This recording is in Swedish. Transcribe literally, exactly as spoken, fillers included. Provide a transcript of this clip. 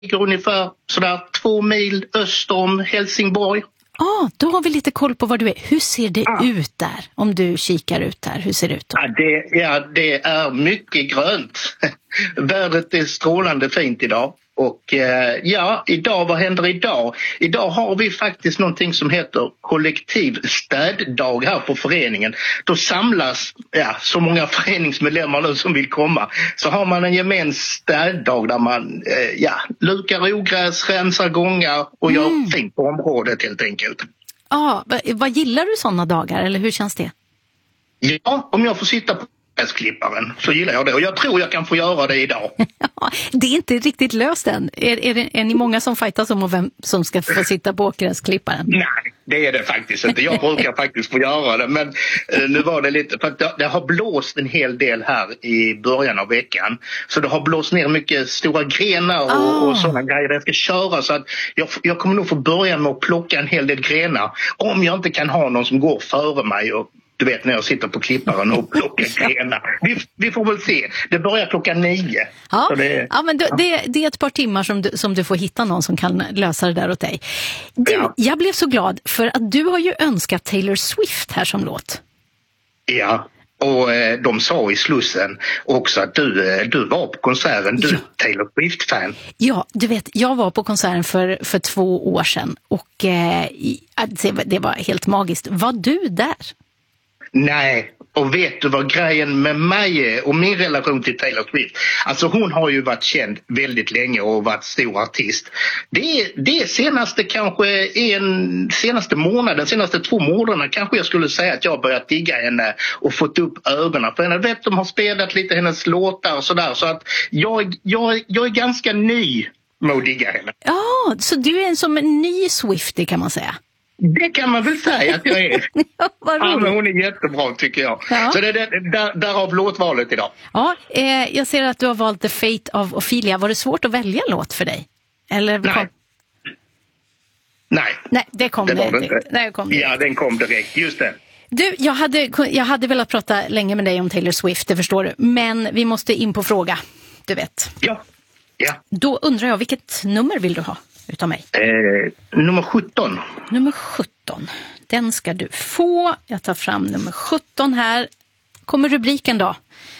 ligger ungefär sådär två mil öster om Helsingborg. Ja, ah, då har vi lite koll på var du är. Hur ser det ah. ut där? Om du kikar ut där, hur ser det ut då? Ja, det, ja, det är mycket grönt. Vädret är strålande fint idag. Och eh, ja, idag, vad händer idag? Idag har vi faktiskt någonting som heter kollektiv städdag här på föreningen. Då samlas ja, så många föreningsmedlemmar nu som vill komma. Så har man en gemensam städdag där man eh, ja, lukar ogräs, rensar gångar och mm. gör fint på området helt enkelt. Ja, ah, vad gillar du sådana dagar eller hur känns det? Ja, om jag får sitta på gräsklipparen så gillar jag det. Och jag tror jag kan få göra det idag. Det är inte riktigt löst än. Är, är, det, är ni många som fightas om vem som ska få sitta på gräsklipparen? Nej, det är det faktiskt inte. Jag brukar faktiskt få göra det. Men eh, nu var det lite... För att det, det har blåst en hel del här i början av veckan. Så det har blåst ner mycket stora grenar och, oh. och sådana grejer. Jag ska köra så att jag, jag kommer nog få börja med att plocka en hel del grenar. Om jag inte kan ha någon som går före mig och du vet när jag sitter på klipparen och plockar grenar. Vi, vi får väl se. Det börjar klockan nio. Ja, så det, ja men det, ja. det, det är ett par timmar som du, som du får hitta någon som kan lösa det där åt dig. Du, ja. Jag blev så glad för att du har ju önskat Taylor Swift här som låt. Ja, och eh, de sa i Slussen också att du, eh, du var på konserten. Du är ja. Taylor Swift-fan. Ja, du vet, jag var på konserten för, för två år sedan och eh, det var helt magiskt. Var du där? Nej, och vet du vad grejen med mig är och min relation till Taylor Swift? Alltså hon har ju varit känd väldigt länge och varit stor artist. Det är det senaste kanske en senaste månaden, senaste två månaderna kanske jag skulle säga att jag har börjat digga henne och fått upp ögonen för henne. Jag vet de har spelat lite hennes låtar och sådär så att jag, jag, jag är ganska ny med att digga henne. Ja, så du är en som en ny Swiftie kan man säga. Det kan man väl säga att jag är. Ja, ja, men hon är jättebra tycker jag. Ja. Så det är där, därav låtvalet idag. Ja, eh, jag ser att du har valt The Fate of Ophelia. Var det svårt att välja låt för dig? Eller Nej. Kom... Nej. Nej, det kom det. det. det. det. Nej, kom det. Ja, den kom direkt. Just det. Du, jag hade, jag hade velat prata länge med dig om Taylor Swift, det förstår du. Men vi måste in på fråga, du vet. Ja. Ja. Då undrar jag, vilket nummer vill du ha utav mig? Eh, nummer sjutton. Nummer sjutton. Den ska du få. Jag tar fram nummer sjutton här. Kommer rubriken då?